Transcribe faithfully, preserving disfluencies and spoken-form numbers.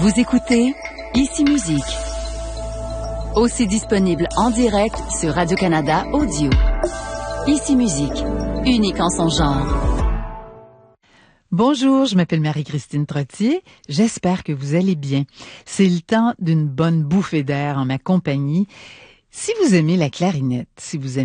Vous écoutez Ici Musique. Aussi disponible en direct sur Radio-Canada Audio. Ici Musique, unique en son genre. Bonjour, je m'appelle Marie-Christine Trottier. J'espère que vous allez bien. C'est le temps d'une bonne bouffée d'air en ma compagnie. Si vous aimez la clarinette, si vous aimez